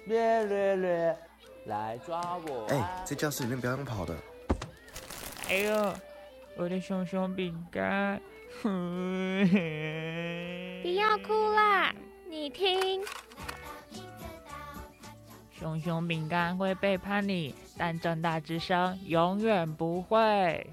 略略略，来抓我！ 在教室里面不要用跑的。 哎呦，我的熊熊饼干！ 不要哭啦，你听。 熊熊饼干会背叛你，但政大之声永远不会。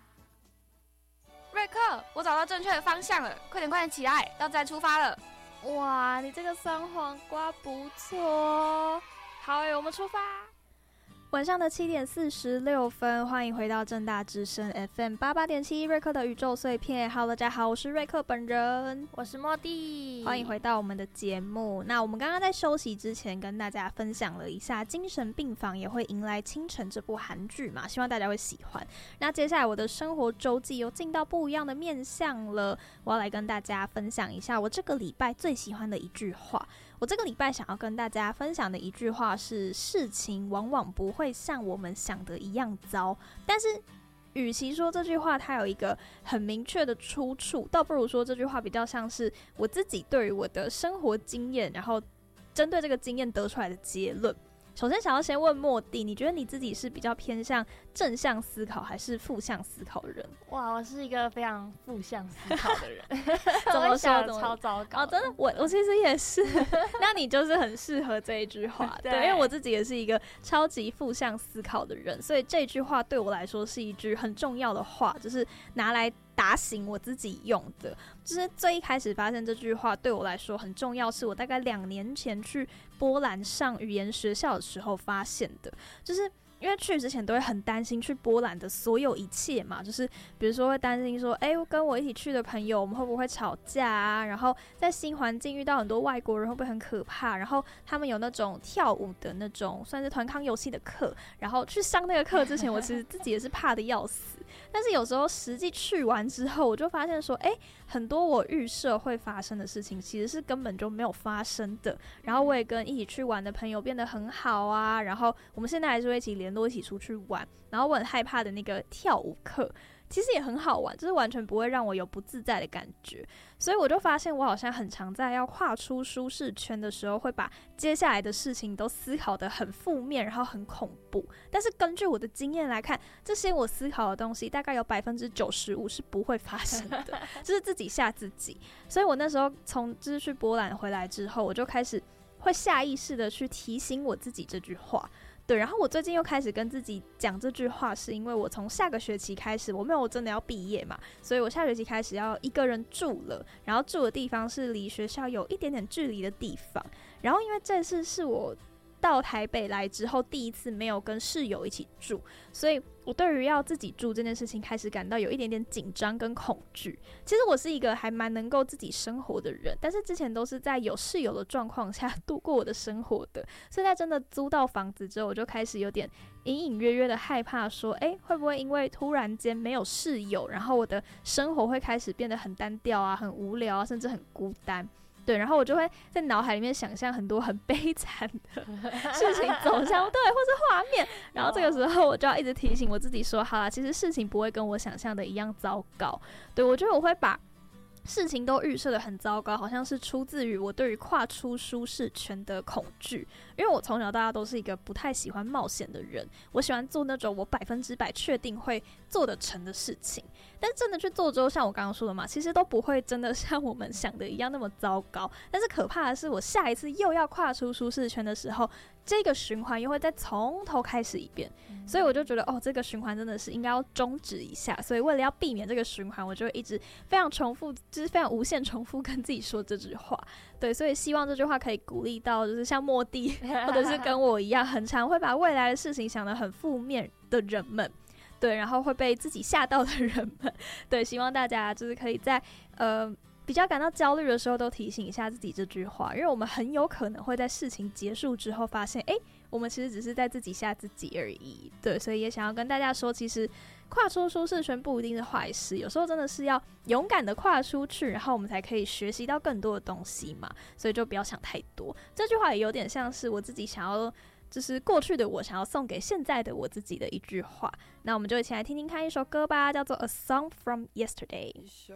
瑞克，我找到正确的方向了，快点起来，要再出发了。 哇，你这个酸黄瓜不错。好我们出发。晚上的7点46分，欢迎回到政大之声 FM 88.7瑞克的宇宙碎片。Hello， 大家好，我是瑞克本人， 我是莫蒂， 欢迎回到我们的节目。那我们刚刚在休息之前跟大家分享了一下《精神病房也会迎来清晨》这部韩剧嘛，希望大家会喜欢。那接下来我的生活周记又进到不一样的面向了，我要来跟大家分享一下我这个礼拜最喜欢的一句话。我这个礼拜想要跟大家分享的一句话是：事情往往不会像我们想的一样糟，但是与其说这句话它有一个很明确的出处，倒不如说这句话比较像是我自己对于我的生活经验，然后针对这个经验得出来的结论。首先想要先问莫蒂，你觉得你自己是比较偏向正向思考还是负向思考的人？ 哇，我是一个非常负向思考的人。 怎么说？ 超糟糕哦，真的，我其实也是。那你就是很适合这一句话，对，因为我自己也是一个超级负向思考的人，所以这句话对我来说是一句很重要的话，就是拿来打醒我自己用的。就是最一开始发现这句话对我来说很重要，是我大概2年前去波兰上语言学校的时候发现的。就是因为去之前都会很担心去波兰的所有一切嘛，就是比如说会担心说，跟我一起去的朋友我们会不会吵架啊，然后在新环境遇到很多外国人会不会很可怕，然后他们有那种跳舞的那种算是团康游戏的课，然后去上那个课之前我其实自己也是怕的要死。但是有时候实际去完之后，我就发现说，很多我预设会发生的事情其实是根本就没有发生的。然后我也跟一起去玩的朋友变得很好啊，然后我们现在还是会一起联络，一起出去玩。然后我很害怕的那个跳舞课其实也很好玩，就是完全不会让我有不自在的感觉。所以我就发现我好像很常在要跨出舒适圈的时候，会把接下来的事情都思考得很负面，然后很恐怖。但是根据我的经验来看，这些我思考的东西大概有95%是不会发生的，就是自己吓自己。所以我那时候从就是去波兰回来之后，我就开始会下意识的去提醒我自己这句话。对，然后我最近又开始跟自己讲这句话，是因为我从下个学期开始，我没有真的要毕业嘛，所以我下学期开始要一个人住了，然后住的地方是离学校有一点点距离的地方。然后因为这次是我到台北来之后第一次没有跟室友一起住，所以我对于要自己住这件事情开始感到有一点点紧张跟恐惧。其实我是一个还蛮能够自己生活的人，但是之前都是在有室友的状况下度过我的生活的，所以在真的租到房子之后，我就开始有点隐隐约约的害怕说，会不会因为突然间没有室友，然后我的生活会开始变得很单调啊，很无聊啊，甚至很孤单。对，然后我就会在脑海里面想象很多很悲惨的事情走向，对，或是画面。然后这个时候我就要一直提醒我自己说，好啦，其实事情不会跟我想象的一样糟糕。对，我觉得我会把事情都预设的很糟糕，好像是出自于我对于跨出舒适圈的恐惧。因为我从小到大都是一个不太喜欢冒险的人，我喜欢做那种我100%确定会做得成的事情。但是真的去做之后，像我刚刚说的嘛，其实都不会真的像我们想的一样那么糟糕。但是可怕的是，我下一次又要跨出舒适圈的时候，这个循环又会再从头开始一遍。所以我就觉得，这个循环真的是应该要终止一下。所以为了要避免这个循环，我就会一直非常重复，就是非常无限重复跟自己说这句话。对，所以希望这句话可以鼓励到就是像莫蒂或者是跟我一样很常会把未来的事情想得很负面的人们，对，然后会被自己吓到的人们，对，希望大家就是可以在比较感到焦虑的时候都提醒一下自己这句话，因为我们很有可能会在事情结束之后发现，我们其实只是在自己吓自己而已。对，所以也想要跟大家说，其实跨出舒适圈不一定是坏事，有时候真的是要勇敢的跨出去，然后我们才可以学习到更多的东西嘛，所以就不要想太多。这句话也有点像是我自己想要，就是过去的我想要送给现在的我自己的一句话。那我们就一起来听听看一首歌吧，叫做 A Song from Yesterday。